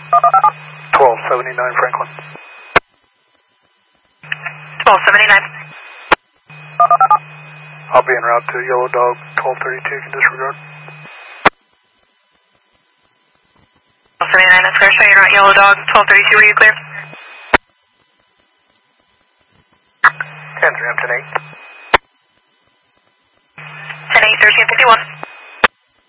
1279 Franklin. 1279. I'll be en route to Yellow Dog 1232, can disregard. 1279, that's clear. So you're not Yellow Dog 1232, are you clear? 10-3, I'm 10-8. 10-8, 1351.